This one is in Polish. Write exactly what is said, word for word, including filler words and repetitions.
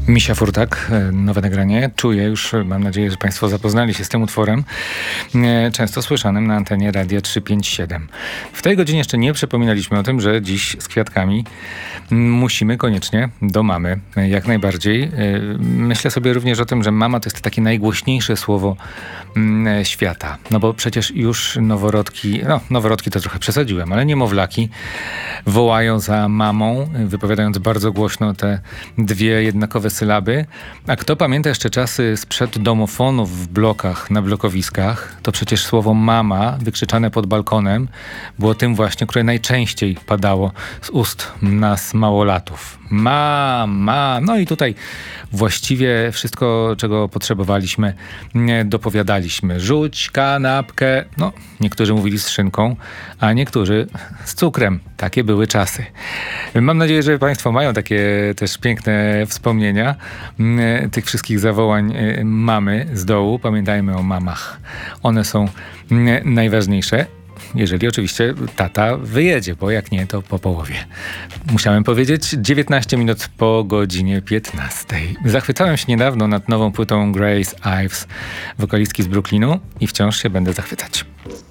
Misia Furtak, nowe nagranie. Czuję już, mam nadzieję, że Państwo zapoznali się z tym utworem, często słyszanym na antenie Radia trzysta pięćdziesiąt siedem. W tej godzinie jeszcze nie przypominaliśmy o tym, że dziś z kwiatkami musimy koniecznie do mamy, jak najbardziej. Myślę sobie również o tym, że mama to jest takie najgłośniejsze słowo świata. No bo przecież już noworodki, no noworodki to trochę przesadziłem, ale niemowlaki wołają za mamą, wypowiadając bardzo głośno te dwie jednakowe sylaby. A kto pamięta jeszcze czasy sprzed domofonów w blokach, na blokowiskach, to przecież słowo mama, wykrzyczane pod balkonem, było tym właśnie, które najczęściej padało z ust nas małolatów. Mama. No i tutaj właściwie wszystko, czego potrzebowaliśmy, dopowiadaliśmy. Rzuć kanapkę. No, niektórzy mówili z szynką, a niektórzy z cukrem. Takie były czasy. Mam nadzieję, że Państwo mają takie też piękne wspomnienia tych wszystkich zawołań mamy z dołu. Pamiętajmy o mamach. One są najważniejsze. Jeżeli oczywiście tata wyjedzie, bo jak nie, to po połowie. Musiałem powiedzieć dziewiętnaście minut po godzinie piętnastej. Zachwycałem się niedawno nad nową płytą Grace Ives, wokalistki z Brooklynu, i wciąż się będę zachwycać.